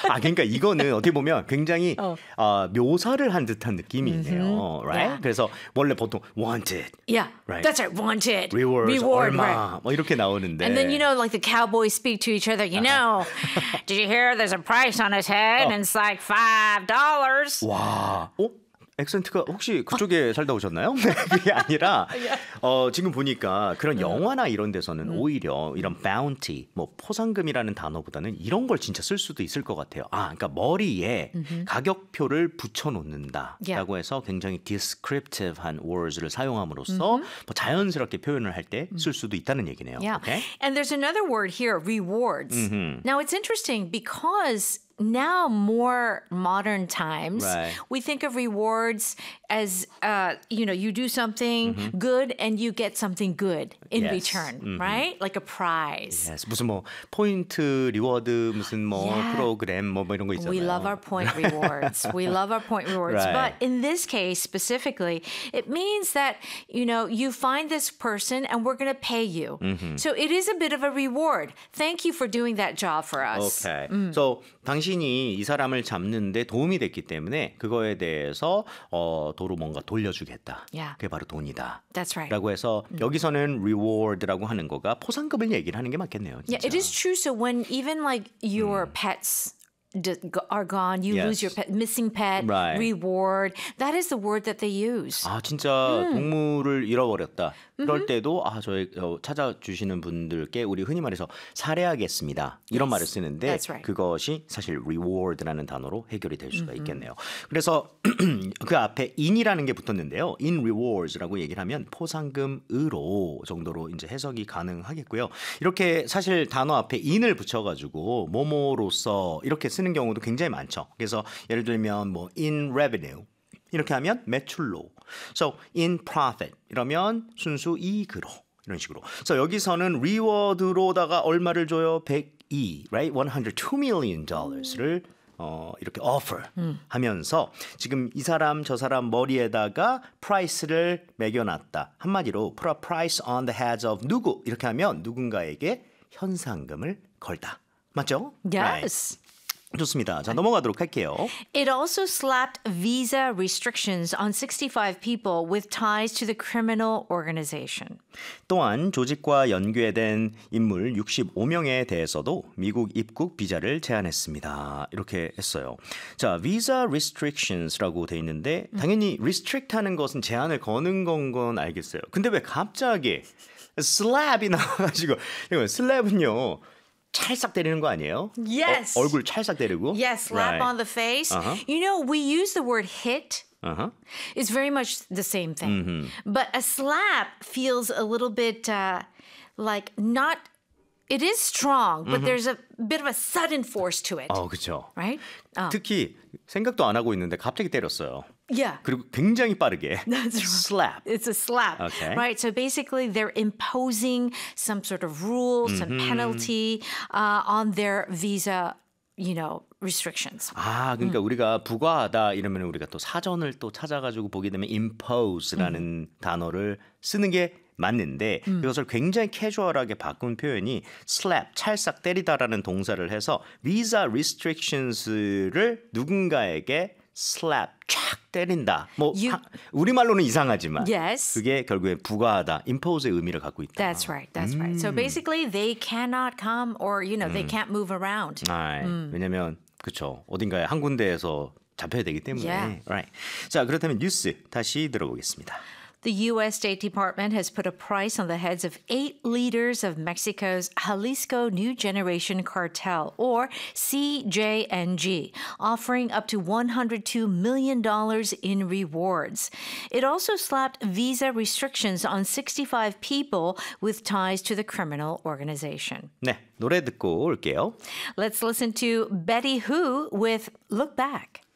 그러니까 이거는 어떻게 보면 굉장히 묘사를 한 듯한 느낌이 있네요. Right? Yeah. 그래서 원래 보통 wanted. Yeah, Right. that's right. Wanted. Reward 얼마. Right. 뭐 이렇게 나오는데. And then, like the cowboys speak to each other. Did you hear there's a price on his head? And it's like $5. 와, 액센트가 혹시 그쪽에 살다 오셨나요? 그게 아니라 지금 보니까 그런 영화나 이런 데서는 오히려 이런 bounty, 뭐 포상금이라는 단어보다는 이런 걸 진짜 쓸 수도 있을 것 같아요. 그러니까 머리에 가격표를 붙여놓는다라고 해서 굉장히 descriptive한 words를 사용함으로써 뭐 자연스럽게 표현을 할 때 쓸 수도 있다는 얘기네요. Yeah. Okay? And there's another word here, rewards. Now, it's interesting because now more modern times, Right. we think of rewards as, you do something good and you get something good in Yes. return, right? Like a prize. Yes. 무슨 뭐 포인트 리워드 무슨 뭐 Yeah. 프로그램 뭐 이런 거 있잖아요. We love our point rewards. We love our point rewards. Right. But in this case specifically, it means that, you find this person and we're going to pay you. So it is a bit of a reward. Thank you for doing that job for us. Okay. So 당신이 이 사람을 잡는데 도움이 됐기 때문에 그거에 대해서 도로 뭔가 돌려주겠다. Yeah. 그게 바로 돈이다. That's right. 라고 해서 여기서는 reward라고 하는 거가 포상금을 얘기를 하는 게 맞겠네요. 진짜. Yeah, it is true. So when even like your pets are gone, you Yes. lose your pet, missing pet, Right. reward. That is the word that they use. 진짜 동물을 잃어버렸다. 그럴 때도 저희 찾아주시는 분들께 우리 흔히 말해서 살해하겠습니다. 이런 Yes. 말을 쓰는데 That's right. 그것이 사실 reward라는 단어로 해결이 될 수가 있겠네요. 그래서 그 앞에 in이라는 게 붙었는데요. in rewards라고 얘기를 하면 포상금으로 정도로 이제 해석이 가능하겠고요. 이렇게 사실 단어 앞에 in을 붙여가지고 뭐뭐로서 이렇게 쓰는 경우도 굉장히 많죠. 그래서 예를 들면 뭐 in revenue 이렇게 하면 매출로. So in profit 이러면 순수 이익으로 이런 식으로. 그래서 여기서는 reward로다가 얼마를 줘요? 102, right? 102 million dollars를 이렇게 offer 하면서 지금 이 사람 저 사람 머리에다가 price를 매겨놨다. 한마디로 put a price on the heads of 누구 이렇게 하면 누군가에게 현상금을 걸다. 맞죠? Yes. Right. 좋습니다. 자, 넘어가도록 할게요. It also slapped visa restrictions on 65 people with ties to the criminal organization. 또한 조직과 연계된 인물 65명에 대해서도 미국 입국 비자를 제한했습니다. 이렇게 했어요. 자, visa restrictions라고 돼 있는데 당연히 restrict 하는 것은 제한을 거는 건 알겠어요. 근데 왜 갑자기 slap이 나와가지고 이거 slap은요. 찰싹 때리는 거 아니에요? Yes. 얼굴 찰싹 때리고. Yes, slap Right. on the face. Uh-huh. We use the word hit. It's very much the same thing. But a slap feels a little bit like not, it is strong, but there's a bit of a sudden force to it. 그렇죠. Right? 특히 생각도 안 하고 있는데 갑자기 때렸어요. Yeah. 그리고 굉장히 빠르게. That's right. slap. It's a slap, Okay. right? So basically, they're imposing some sort of rule, some penalty on their visa, restrictions. 그러니까 우리가 부과하다 이러면 우리가 또 사전을 또 찾아가지고 보게 되면 impose라는 단어를 쓰는 게 맞는데 그것을 굉장히 캐주얼하게 바꾼 표현이 slap, 찰싹 때리다라는 동사를 해서 visa restrictions를 누군가에게 slap, 촥 때린다. 뭐 우리말로는 이상하지만 Yes. 그게 결국에 부과하다, impose의 의미를 갖고 있다. That's right. That's right. So basically, they cannot come or, they can't move around. 왜냐면 그렇죠. 어딘가에 한 군데에서 잡혀야 되기 때문에. Yeah. Right. 자, 그렇다면 뉴스 다시 들어보겠습니다. The U.S. State Department has put a price on the heads of 8 leaders of Mexico's Jalisco New Generation Cartel, or CJNG, offering up to $102 million in rewards. It also slapped visa restrictions on 65 people with ties to the criminal organization. 네, 노래 듣고 올게요. Let's listen to Betty Who with Look Back.